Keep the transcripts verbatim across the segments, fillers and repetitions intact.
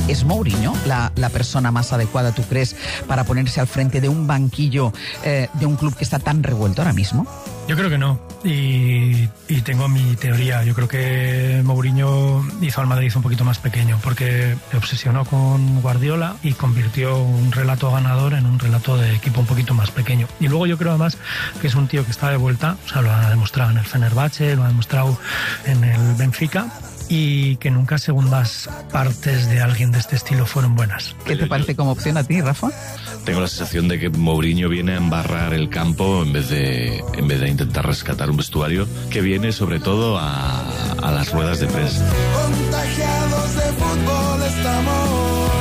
¿Es Mourinho la, la persona más adecuada, tú crees, para ponerse al frente de un banquillo eh, de un club que está tan revuelto ahora mismo? Yo creo que no, y, y tengo mi teoría. Yo creo que Mourinho hizo al Madrid un poquito más pequeño, porque se obsesionó con Guardiola y convirtió un relato ganador en un relato de equipo un poquito más pequeño. Y luego yo creo además que es un tío que está de vuelta, o sea, lo ha demostrado en el Fenerbahce, lo ha demostrado en el Benfica, y que nunca segundas partes de alguien de este estilo fueron buenas. ¿Qué te parece como opción a ti, Rafa? Tengo la sensación de que Mourinho viene a embarrar el campo en vez de, en vez de intentar rescatar un vestuario que viene sobre todo a, a las ruedas de prensa. Contagiados de fútbol estamos,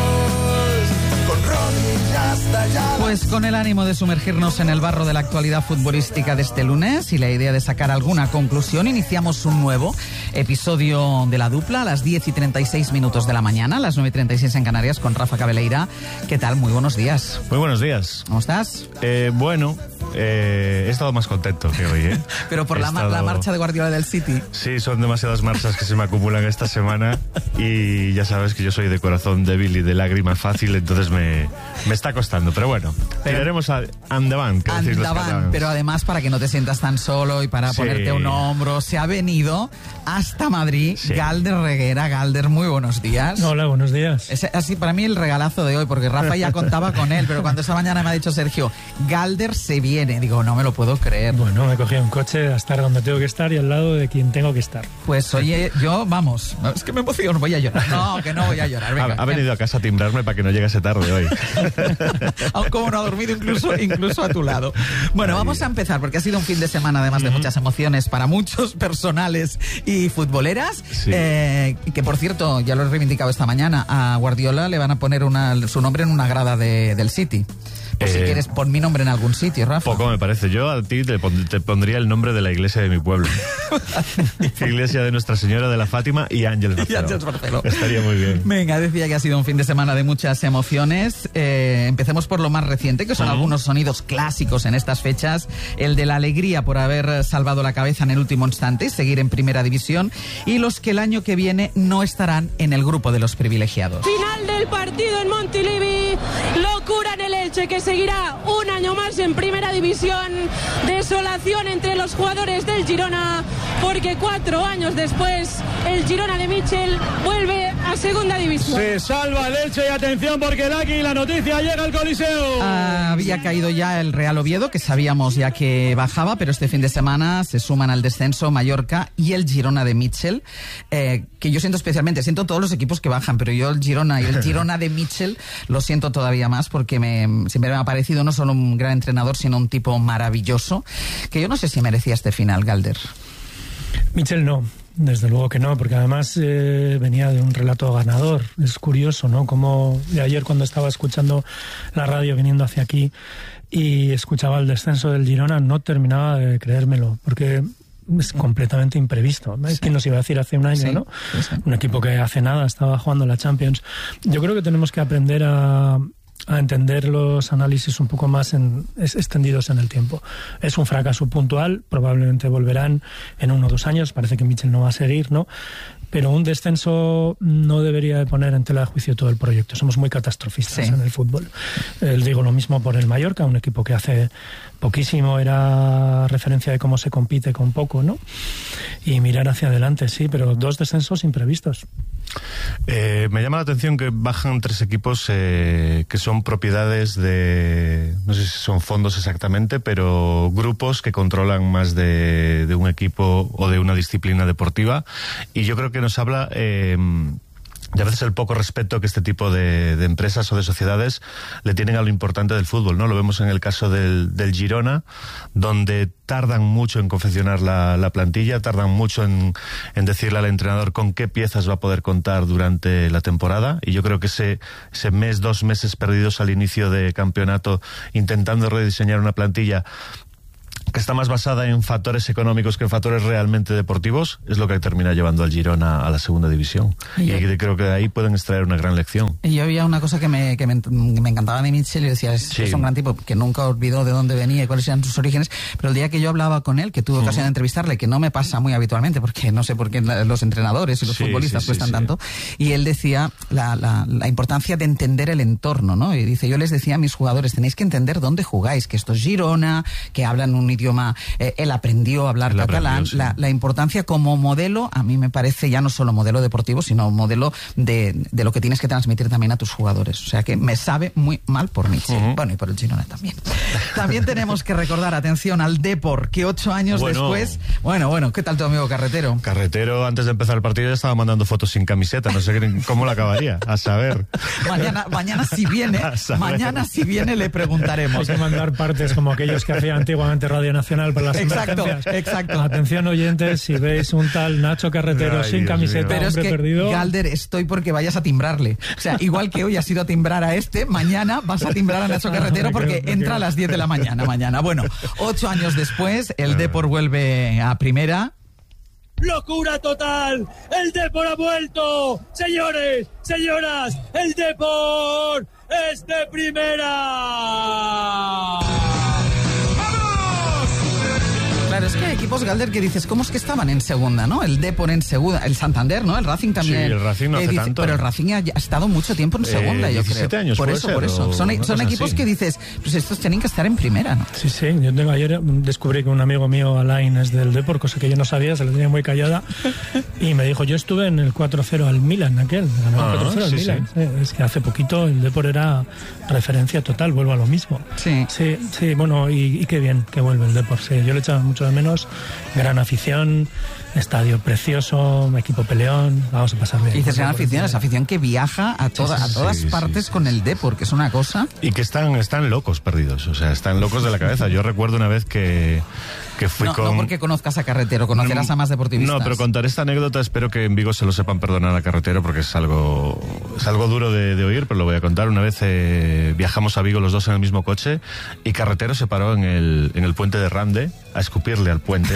con Ronnie ya está ya. Pues con el ánimo de sumergirnos en el barro de la actualidad futbolística de este lunes y la idea de sacar alguna conclusión, iniciamos un nuevo episodio de La Dupla a las diez y treinta y seis minutos de la mañana, a las nueve y treinta y seis en Canarias, con Rafa Cabeleira. ¿Qué tal? Muy buenos días. Muy buenos días. ¿Cómo estás? Eh, bueno, eh, he estado más contento que hoy, ¿eh? Pero por la, estado... la marcha de Guardiola del City. Sí, son demasiadas marchas que se me acumulan esta semana y ya sabes que yo soy de corazón débil y de lágrima fácil, entonces me, me está costando. Pero bueno, pero, tiraremos a andavant, que decís los catalanes. Pero además, para que no te sientas tan solo y para sí. ponerte un hombro, se ha venido hasta Madrid sí. Galder Reguera. Galder, muy buenos días. Hola, buenos días. Es así para mí el regalazo de hoy, porque Rafa ya contaba con él, pero cuando esta mañana me ha dicho Sergio, Galder se viene, digo, no me lo puedo creer. Bueno, me cogí un coche a estar donde tengo que estar y al lado de quien tengo que estar. Pues oye, yo, vamos, es que me emociono, voy a llorar. No, que no voy a llorar. Venga, ha, ha venido a casa a timbrarme para que no llegase tarde hoy. Aún como no ha dormido incluso, incluso a tu lado. Bueno, Ay. vamos a empezar, porque ha sido un fin de semana además de muchas emociones para muchos, personales y futboleras. Sí. Eh, que por cierto, ya lo he reivindicado esta mañana, a Guardiola le van a poner una, su nombre en una grada de, del City. Por eh, si quieres, pon mi nombre en algún sitio, Rafa. Poco me parece. Yo a ti te, pon, te pondría el nombre de la iglesia de mi pueblo. Iglesia de Nuestra Señora de la Fátima y Ángeles Barceló. Y Ángeles Barceló. Estaría muy bien. Venga, decía que ha sido un fin de semana de muchas emociones. Eh, empecemos por lo más reciente, que son uh-huh. algunos sonidos clásicos en estas fechas. El de la alegría por haber salvado la cabeza en el último instante y seguir en primera división. Y los que el año que viene no estarán en el grupo de los privilegiados. Final del partido en Montilivi. Locura en el Elche, que seguirá un año más en primera división. Desolación entre los jugadores del Girona, porque cuatro años después el Girona de Michel vuelve a segunda división. Se salva el Elche y atención porque el Aquí la noticia llega al Coliseo. Ah, había caído ya el Real Oviedo, que sabíamos ya que bajaba, pero este fin de semana se suman al descenso Mallorca y el Girona de Michel, eh, que yo siento especialmente, siento todos los equipos que bajan, pero yo el Girona y el Girona de Michel lo siento todavía más, porque me, siempre me ha parecido no solo un gran entrenador, sino un tipo maravilloso, que yo no sé si merecía este final, Galder. Michel no, desde luego que no, porque además eh, venía de un relato ganador. Es curioso, ¿no? Como de ayer, cuando estaba escuchando la radio viniendo hacia aquí y escuchaba el descenso del Girona, no terminaba de creérmelo, porque es completamente imprevisto. Sí. Es que nos iba a decir hace un año, sí, ¿no? Sí, sí. Un equipo que hace nada estaba jugando la Champions. Yo creo que tenemos que aprender a... a entender los análisis un poco más en, es, extendidos en el tiempo. Es un fracaso puntual, probablemente volverán en uno o dos años, parece que Michel no va a seguir, ¿no? Pero un descenso no debería de poner en tela de juicio todo el proyecto. Somos muy catastrofistas sí. en el fútbol. Eh, digo lo mismo por el Mallorca, un equipo que hace poquísimo era referencia de cómo se compite con poco, ¿no? Y mirar hacia adelante, sí, pero dos descensos imprevistos. Eh, me llama la atención que bajan tres equipos eh, que son propiedades de, no sé si son fondos exactamente, pero grupos que controlan más de, de un equipo o de una disciplina deportiva, y yo creo que nos habla eh, de a veces el poco respeto que este tipo de, de empresas o de sociedades le tienen a lo importante del fútbol, ¿no? Lo vemos en el caso del, del Girona, donde tardan mucho en confeccionar la, la plantilla, tardan mucho en, en decirle al entrenador con qué piezas va a poder contar durante la temporada, y yo creo que ese, ese mes, dos meses perdidos al inicio de campeonato intentando rediseñar una plantilla que está más basada en factores económicos que en factores realmente deportivos, es lo que termina llevando al Girona a la segunda división. Y, y creo que de ahí pueden extraer una gran lección. Y yo había una cosa que me, que me, me encantaba de Mitchell, y decía, es, sí. es un gran tipo que nunca olvidó de dónde venía y cuáles eran sus orígenes, pero el día que yo hablaba con él, que tuve ocasión de entrevistarle, que no me pasa muy habitualmente, porque no sé por qué los entrenadores y los sí, futbolistas sí, cuestan sí, tanto, sí. y él decía la, la, la importancia de entender el entorno, ¿no? Y dice, yo les decía a mis jugadores, tenéis que entender dónde jugáis, que esto es Girona, que hablan un idioma, eh, él aprendió a hablar él catalán, aprendió, sí. la, la importancia como modelo, a mí me parece ya no solo modelo deportivo, sino modelo de, de lo que tienes que transmitir también a tus jugadores. O sea que me sabe muy mal por Mitchell. Uh-huh. Bueno, y por el Girona también. También tenemos que recordar, atención, al Depor, que ocho años bueno. después... Bueno, bueno, ¿qué tal tu amigo Carretero? Carretero, antes de empezar el partido, ya estaba mandando fotos sin camiseta, no sé cómo la acabaría, a saber. Mañana, mañana si viene, mañana si viene le preguntaremos. Hay que mandar partes como aquellos que hacía antiguamente Radio Nacional para las exacto, emergencias. Exacto. Atención oyentes, si veis un tal Nacho Carretero Ay, sin Dios camiseta, pero hombre es que, perdido... Galder, estoy porque vayas a timbrarle. O sea, igual que hoy has ido a timbrar a este, mañana vas a timbrar a Nacho Carretero porque entra a las diez de la mañana mañana. Bueno, ocho años después, el Depor vuelve a primera. ¡Locura total! ¡El Depor ha vuelto! Señores, señoras, el Depor es de primera. Claro, es que hay equipos, Galder, que dices, ¿cómo es que estaban en segunda, no? El Depor en segunda, el Santander, ¿no? El Racing también. Sí, el Racing no hace dice, tanto. Pero el Racing ha, ha estado mucho tiempo en segunda, eh, yo diecisiete creo. años por puede eso, ser, por eso. Son, son equipos así. Que dices, pues estos tienen que estar en primera, ¿no? Sí, sí. Yo tengo, ayer descubrí que un amigo mío, Alain, es del Depor, cosa que yo no sabía, se lo tenía muy callada, y me dijo, yo estuve en el cuatro cero al Milan, aquel. Ganó ah, cuatro cero sí, al Milan. Sí. Es que hace poquito el Depor era referencia total, vuelvo a lo mismo. Sí. Sí, sí, bueno, y, y qué bien que vuelve el Depor. Sí, yo le echaba mucho de menos, gran afición, estadio precioso, equipo peleón, vamos a pasar bien. Y dices, gran afición, es afición que viaja a, toda, a todas sí, partes sí, con el Depor, que es una cosa... Y que están, están locos perdidos, o sea, están locos de la cabeza. Yo recuerdo una vez que... Que fui no, con... no porque conozcas a Carretero, conocerás no, a más deportivistas. No, pero contaré esta anécdota, espero que en Vigo se lo sepan perdonar a Carretero, porque es algo es algo duro de, de oír, pero lo voy a contar. Una vez eh, viajamos a Vigo los dos en el mismo coche y Carretero se paró en el, en el puente de Rande a escupirle al puente.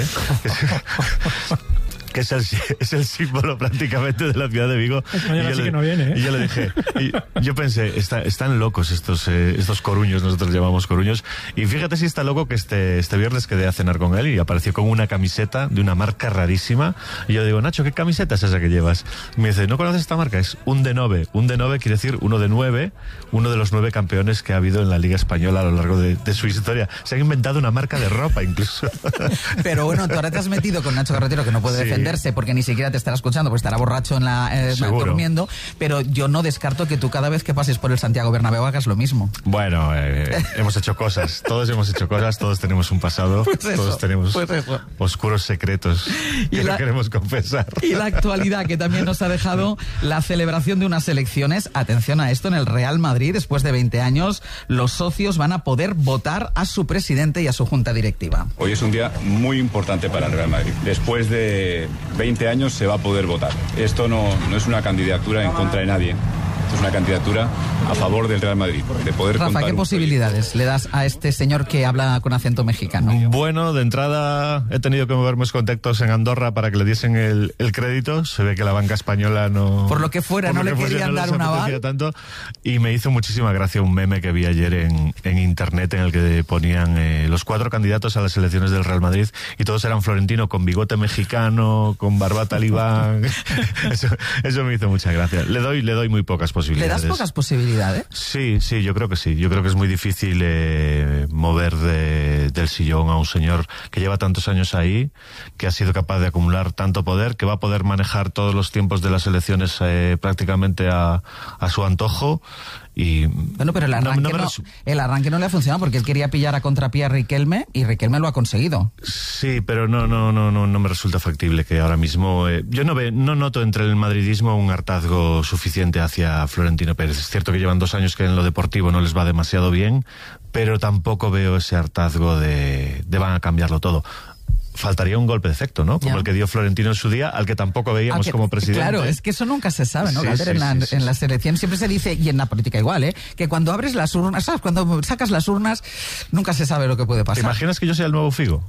que es el, es el símbolo prácticamente de la ciudad de Vigo. Y yo, le, que no viene, ¿eh? y yo le dije, y yo pensé, está, están locos estos, eh, estos coruños, nosotros llamamos coruños, y fíjate si está loco que este, este viernes quedé a cenar con él y apareció con una camiseta de una marca rarísima, y yo digo, Nacho, ¿qué camiseta es esa que llevas? Y me dice, ¿no conoces esta marca? Es un de nove, un de nove quiere decir uno de nueve, uno de los nueve campeones que ha habido en la Liga Española a lo largo de, de su historia. Se han inventado una marca de ropa incluso. Pero bueno, tú ahora te has metido con Nacho Carretero, que no puede sí. defender porque ni siquiera te estará escuchando, porque estará borracho en la eh, durmiendo, pero yo no descarto que tú cada vez que pases por el Santiago Bernabéu hagas lo mismo. Bueno, eh, hemos hecho cosas, todos hemos hecho cosas, todos tenemos un pasado, pues eso, todos tenemos pues oscuros secretos que y la, no queremos confesar. Y la actualidad que también nos ha dejado la celebración de unas elecciones, atención a esto, en el Real Madrid, después de veinte años, los socios van a poder votar a su presidente y a su junta directiva. Hoy es un día muy importante para el Real Madrid. Después de veinte años se va a poder votar. Esto no, no es una candidatura en contra de nadie. Esto es una candidatura a favor del Real Madrid, de poder Rafa, contar ¿qué posibilidades proyecto. le das a este señor que habla con acento mexicano? Bueno, de entrada he tenido que mover mis contactos en Andorra para que le diesen el, el crédito. Se ve que la banca española no... Por lo que fuera, no le querían no dar una aval. Tanto, y me hizo muchísima gracia un meme que vi ayer en, en internet en el que ponían eh, los cuatro candidatos a las elecciones del Real Madrid y todos eran Florentino con bigote mexicano, con barba talibán. eso, eso me hizo mucha gracia. Le doy, le doy muy pocas posibilidades. ¿Le das pocas posibilidades? Sí, sí, yo creo que sí. Yo creo que es muy difícil eh, mover de, del sillón a un señor que lleva tantos años ahí, que ha sido capaz de acumular tanto poder, que va a poder manejar todos los tiempos de las elecciones eh, prácticamente a, a su antojo. Y bueno, pero el arranque no, no, no, el arranque no le ha funcionado porque él quería pillar a contrapié a Riquelme y Riquelme lo ha conseguido. Sí, pero no no no no no me resulta factible que ahora mismo eh, yo no ve, no noto entre el madridismo un hartazgo suficiente hacia Florentino Pérez. Es cierto que llevan dos años que en lo deportivo no les va demasiado bien, pero tampoco veo ese hartazgo de, de van a cambiarlo todo. faltaría un golpe de efecto, ¿no? Como ya. el que dio Florentino en su día, al que tampoco veíamos que, como presidente. Claro, es que eso nunca se sabe, ¿no? Sí, Galder, sí, en, la, sí, sí, en sí. la selección siempre se dice, y en la política igual, ¿eh? Que cuando abres las urnas, ¿sabes? Cuando sacas las urnas, nunca se sabe lo que puede ¿Te pasar. imaginas que yo sea el nuevo Figo?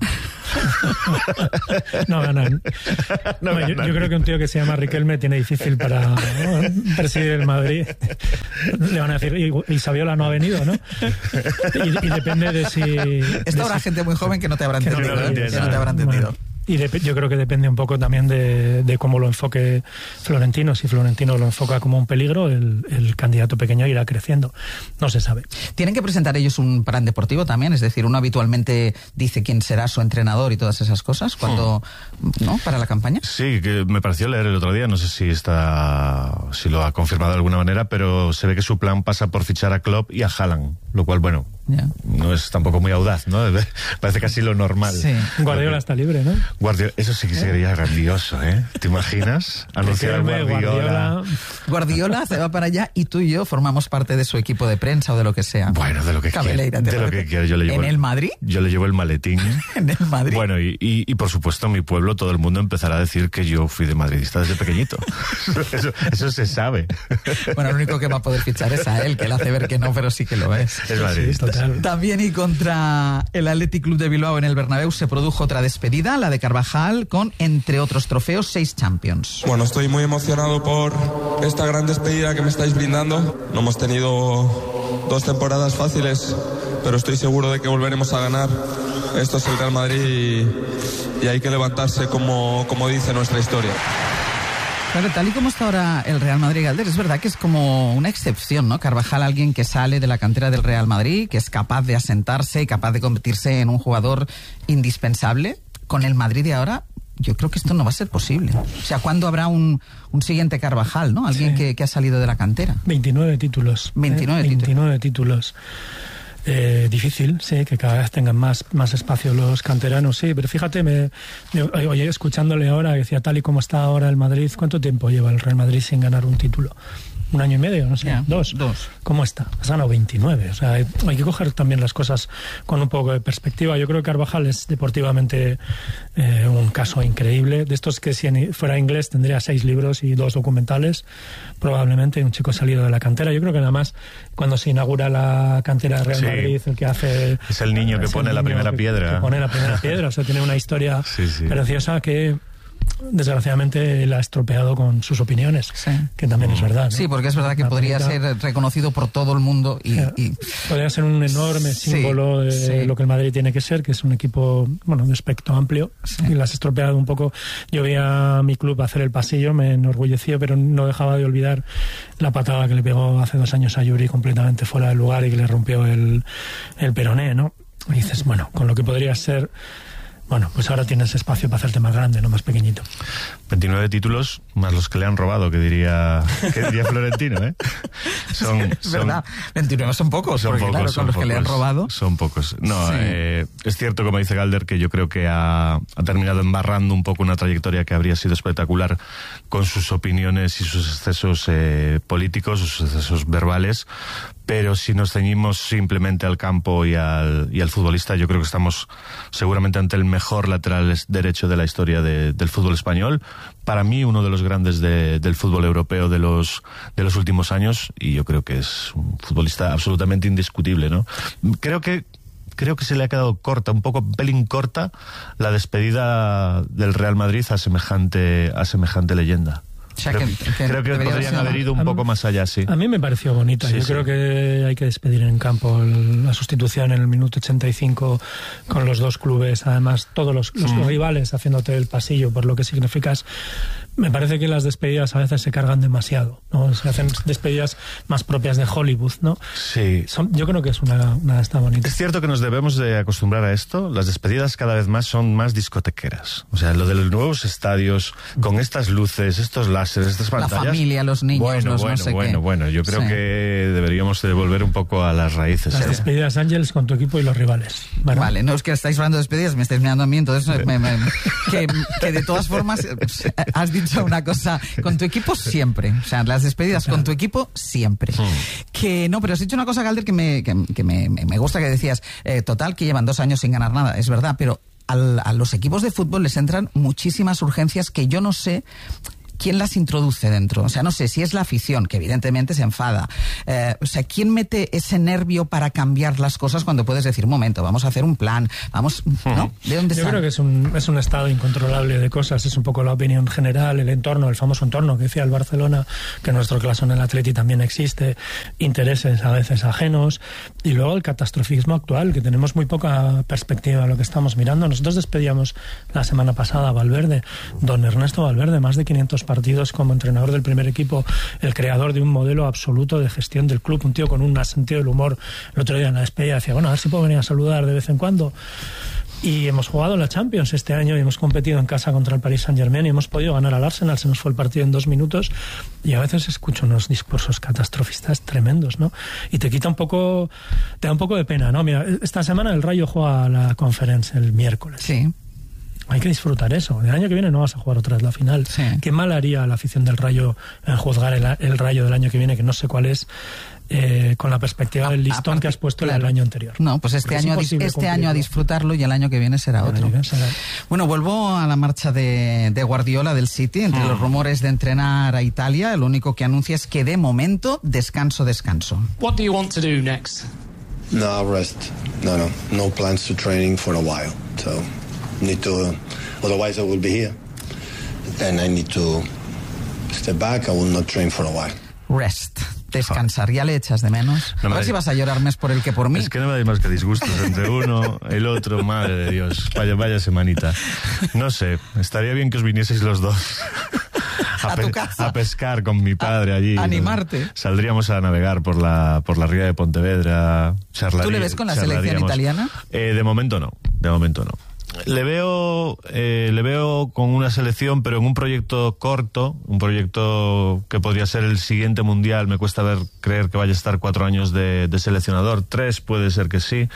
No ganan. No No, yo, ganan. yo creo que un tío que se llama Riquelme tiene difícil para ¿no? presidir el Madrid. Le van a decir, y, y Saviola no ha venido, ¿no? Y, y depende de si... Esta de habrá si- gente muy joven que no te habrá que no entendido, lo ¿eh? entiende, Que no te habrá entendido. Bueno, y de- yo creo que depende un poco también de, de cómo lo enfoque Florentino. Si Florentino lo enfoca como un peligro, el, el candidato pequeño irá creciendo. No se sabe. Tienen que presentar ellos un plan deportivo también, es decir, uno habitualmente dice quién será su entrenador y todas esas cosas cuando, ¿no? Para la campaña. Sí, que me pareció leer el otro día, no sé si está, si lo ha confirmado de alguna manera, pero se ve que su plan pasa por fichar a Klopp y a Haaland, lo cual, bueno, Ya. no es tampoco muy audaz, ¿no? Parece casi lo normal. Sí. Guardiola está libre, ¿no? Guardiola, eso sí que sería grandioso, ¿eh? ¿Te imaginas? Anunciar a Riquelme, Guardiola. Guardiola se va para allá y tú y yo formamos parte de su equipo de prensa o de lo que sea. Bueno, de lo que Cabeleira, quiera. ¿te De lo parece? que quiera. Yo le llevo ¿En el Madrid? Yo le llevo el maletín. En el Madrid. Bueno, y, y, y por supuesto, en mi pueblo todo el mundo empezará a decir que yo fui de madridista desde pequeñito. Eso, eso se sabe. Bueno, lo único que va a poder fichar es a él, que él hace ver que no, pero sí que lo es. Es madridista. Sí, total. También y contra el Athletic Club de Bilbao en el Bernabéu se produjo otra despedida, la de Carvajal, con, entre otros trofeos, seis Champions. Bueno, estoy muy emocionado por esta gran despedida que me estáis brindando. No hemos tenido dos temporadas fáciles, pero estoy seguro de que volveremos a ganar. Esto es el Real Madrid y, y hay que levantarse como, como dice nuestra historia. Claro, tal y como está ahora el Real Madrid, Galder, es verdad que es como una excepción, ¿no? Carvajal, alguien que sale de la cantera del Real Madrid, que es capaz de asentarse y capaz de convertirse en un jugador indispensable. Con el Madrid de ahora, yo creo que esto no va a ser posible. O sea, ¿cuándo habrá un, un siguiente Carvajal, ¿no? Alguien Sí. que, que ha salido de la cantera. veintinueve títulos. veintinueve ¿eh? títulos. veintinueve títulos. Eh, difícil, sí, que cada vez tengan más, más espacio los canteranos, sí, pero fíjate, me, me oye, escuchándole ahora, decía, tal y como está ahora el Madrid, ¿cuánto tiempo lleva el Real Madrid sin ganar un título? Un año y medio, no sé, Yeah, dos. dos. ¿Cómo está? Has ganado veintinueve. O sea, hay, hay que coger también las cosas con un poco de perspectiva. Yo creo que Carvajal es deportivamente eh, un caso increíble. De estos que si fuera inglés tendría seis libros y dos documentales, probablemente, un chico salido de la cantera. Yo creo que nada más cuando se inaugura la cantera de Real Sí. Madrid, el que hace... Es el niño que es el pone la niño primera que- piedra. que pone la primera piedra. O sea, tiene una historia Sí, sí. preciosa que desgraciadamente la ha estropeado con sus opiniones, Sí. que también es verdad, ¿no? Sí, porque es verdad que La podría política- ser reconocido por todo el mundo y... y- Podría ser un enorme Sí, símbolo de sí. lo que el Madrid tiene que ser, que es un equipo, bueno, de espectro amplio, Sí. y las has estropeado un poco. Yo vi a mi club hacer el pasillo, me enorgulleció, pero no dejaba de olvidar la patada que le pegó hace dos años a Yuri completamente fuera del lugar y que le rompió el, el peroné, ¿no? Y dices, bueno, con lo que podría ser... Bueno, pues ahora tienes espacio para hacerte más grande, no más pequeñito. veintinueve títulos más los que le han robado, que diría, que diría Florentino, ¿eh? Son, es son- verdad, veintinueve son pocos, Son porque pocos, claro, son con los que le han pocos, robado... Son pocos. No, Sí. eh, es cierto, como dice Galder, que yo creo que ha, ha terminado embarrando un poco una trayectoria que habría sido espectacular con sus opiniones y sus excesos eh, políticos, sus excesos verbales. Pero si nos ceñimos simplemente al campo y al, y al futbolista, yo creo que estamos seguramente ante el mejor lateral derecho de la historia de, del fútbol español. Para mí, uno de los grandes de, del fútbol europeo de los, de los últimos años, y yo creo que es un futbolista absolutamente indiscutible, ¿no? Creo que Creo que se le ha quedado corta, un poco pelín corta, la despedida del Real Madrid a semejante, a semejante leyenda. O sea, creo que- que creo que debería podrían ser- haber ido un a mí- poco más allá, sí. A mí me pareció bonita. Sí, Yo sí. creo que hay que despedir en campo el- la sustitución en el minuto ochenta y cinco con los dos clubes, además todos los, los Mm. rivales haciéndote el pasillo por lo que significas. Me parece que las despedidas a veces se cargan demasiado, ¿no? Se hacen despedidas más propias de Hollywood, ¿no? Sí. Son- yo creo que es una, una esta bonita. Es cierto que nos debemos de acostumbrar a esto. Las despedidas cada vez más son más discotequeras. O sea, lo de los nuevos estadios, con estas luces, estos láseres, estas La pantallas... familia, los niños, bueno, los bueno, no sé bueno, qué. bueno. Yo creo Sí. que deberíamos de volver un poco a las raíces. Las ¿eh? despedidas Ángeles con tu equipo y los rivales. Bueno, Vale, no es que estáis hablando de despedidas, me estáis mirando a mí, entonces me- me- que, que de todas formas eh, has dicho una cosa, con tu equipo siempre, o sea, las despedidas con tu equipo siempre. Que no, pero has dicho una cosa, Galder, que me, que, que me, me gusta, que decías, eh, total, que llevan dos años sin ganar nada, es verdad, pero al, a los equipos de fútbol les entran muchísimas urgencias que yo no sé quién las introduce dentro. O sea, no sé si es la afición, que evidentemente se enfada. Eh, o sea, ¿quién mete ese nervio para cambiar las cosas cuando puedes decir, un momento, vamos a hacer un plan, vamos, ¿no? ¿De dónde Yo sale? creo que es un, es un estado incontrolable de cosas, es un poco la opinión general, el entorno, el famoso entorno que decía el Barcelona, que en nuestro caso en el Atleti también existe, intereses a veces ajenos, y luego el catastrofismo actual, que tenemos muy poca perspectiva de lo que estamos mirando. Nosotros despedíamos la semana pasada a Valverde, don Ernesto Valverde, más de quinientos partidos como entrenador del primer equipo, el creador de un modelo absoluto de gestión del club, un tío con un sentido del humor. El otro día en la despedida decía, bueno, a ver si puedo venir a saludar de vez en cuando. Y hemos jugado la Champions este año y hemos competido en casa contra el Paris Saint-Germain y hemos podido ganar al Arsenal, se nos fue el partido en dos minutos, y a veces escucho unos discursos catastrofistas tremendos, ¿no? Y te quita un poco, te da un poco de pena, ¿no? Mira, esta semana el Rayo juega la Conference el miércoles. Sí. Hay que disfrutar eso. El año que viene no vas a jugar otra vez la final. Sí. Qué mal haría la afición del Rayo en juzgar el, el Rayo del año que viene, que no sé cuál es, eh, con la perspectiva del listón Aparte, que has puesto claro. el año anterior. No, pues este, año, este año a disfrutarlo y el año que viene será otro. Será. Bueno, vuelvo a la marcha de, de Guardiola del City. Entre mm. los rumores de entrenar a Italia, lo único que anuncia es que de momento descanso, descanso. What do you want to do next? No, rest. No, no. No plans to training for a while. So, need to... Uh, otherwise I will be here. And I need to step back. I will not train for a while. Rest. Descansar, ¿ya le echas de menos? No a ver me... si vas a llorar más por él que por mí. Es que no me dais más que disgustos entre uno, el otro, madre de Dios, vaya, vaya semanita. No sé, estaría bien que os vinieseis los dos a, a, pe tu casa. a pescar con mi padre a, allí. Animarte. Saldríamos a navegar por la, por la ría de Pontevedra. ¿Tú le ves con la selección italiana? Eh, de momento no, de momento no. Le veo, eh, le veo con una selección, pero en un proyecto corto, un proyecto que podría ser el siguiente mundial. Me cuesta ver, creer que vaya a estar cuatro años de, de seleccionador, tres puede ser que sí,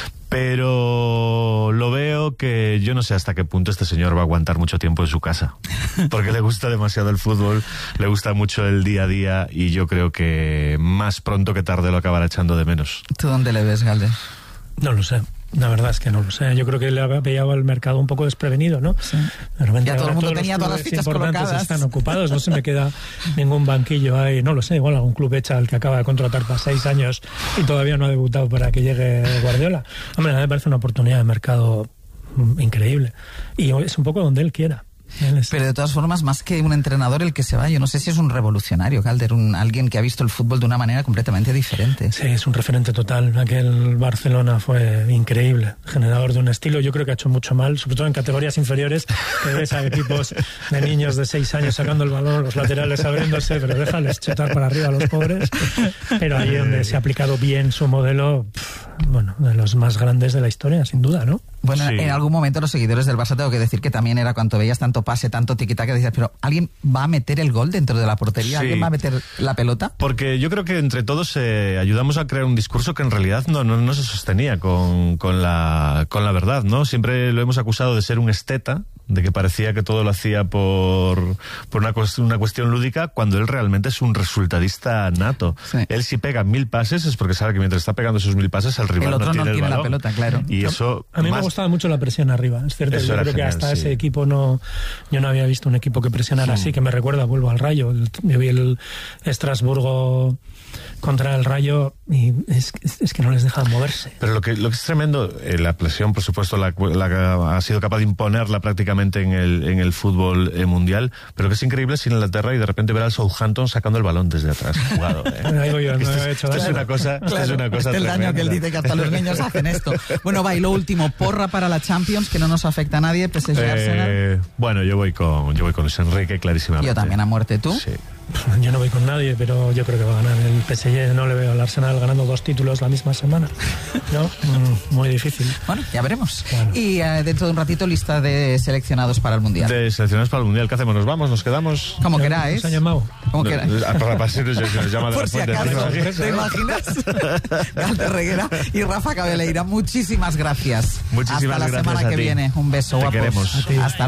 pero lo veo que yo no sé hasta qué punto este señor va a aguantar mucho tiempo en su casa, porque le gusta demasiado el fútbol, le gusta mucho el día a día, y yo creo que más pronto que tarde lo acabará echando de menos. ¿Tú dónde le ves, Galde? No lo sé. La verdad es que no lo sé. Yo creo que le ha pillado al mercado un poco desprevenido, ¿no? Sí. Ya todo el mundo tenía todas las fichas colocadas. Están ocupados, no se me queda ningún banquillo ahí. No lo sé, igual algún club echa al que acaba de contratar para seis años y todavía no ha debutado para que llegue Guardiola. Hombre, a mí me parece una oportunidad de mercado increíble. Y es un poco donde él quiera. Pero de todas formas, más que un entrenador el que se va, yo no sé si es un revolucionario, Calder, un, alguien que ha visto el fútbol de una manera completamente diferente. Sí, es un referente total. Aquel Barcelona fue increíble, generador de un estilo. Yo creo que ha hecho mucho mal, sobre todo en categorías inferiores, que ves a equipos de niños de seis años sacando el balón, los laterales abriéndose, pero déjales chutar para arriba a los pobres. Pero ahí donde se ha aplicado bien su modelo, pff, bueno, de los más grandes de la historia, sin duda, ¿no? Bueno, sí. En algún momento los seguidores del Barça, tengo que decir que también era cuando veías tanto pase, tanto tiquitaca, decías, pero ¿alguien va a meter el gol dentro de la portería? Sí. ¿Alguien va a meter la pelota? Porque yo creo que entre todos eh, ayudamos a crear un discurso que en realidad no, no, no se sostenía con, con, la, con la verdad, ¿no? Siempre lo hemos acusado de ser un esteta, de que parecía que todo lo hacía por, por una, una cuestión lúdica, cuando él realmente es un resultadista nato. Sí. Él si pega mil pases es porque sabe que mientras está pegando esos mil pases el rival el otro no tiene, no tiene el la balón. pelota, claro. Y eso a mí más... me gustaba mucho la presión arriba, es cierto. Eso yo creo genial, que hasta sí. ese equipo no, yo no había visto un equipo que presionara sí. así, que me recuerda, vuelvo al Rayo. Yo vi el Estrasburgo contra el Rayo y es, es, es que no les dejan moverse. Pero lo que, lo que es tremendo, eh, la presión, por supuesto, la, la, ha sido capaz de imponerla prácticamente en el, en el fútbol eh, mundial, pero que es increíble sin Inglaterra y de repente ver al Southampton sacando el balón desde atrás jugado. ¿eh? Ahí voy yo, no esto, he hecho esto es una cosa, claro, esto es una cosa este tremenda. El daño que él dice que hasta los niños hacen esto. Bueno, va, y lo último, porra para la Champions, que no nos afecta a nadie, P S G, eh, Arsenal. Bueno, yo voy con, yo voy con Luis Enrique, clarísimamente. Yo también, a muerte, ¿tú? Sí. Yo no voy con nadie, pero yo creo que va a ganar el P S G. No le veo al Arsenal ganando dos títulos la misma semana, ¿no? Mm, muy difícil. Bueno, ya veremos. Bueno. Y uh, dentro de un ratito, lista de seleccionados para el Mundial. De seleccionados para el Mundial. ¿Qué hacemos? ¿Nos vamos? ¿Nos quedamos? Como queráis. ¿Nos han llamado? Como no, queráis. Para paseros, se nos llama de Por si acaso, ¿te imaginas? Galder Reguera y Rafa Cabeleira, muchísimas gracias. Muchísimas Hasta la gracias semana a que ti. viene. Un beso, Te guapos. queremos. Hasta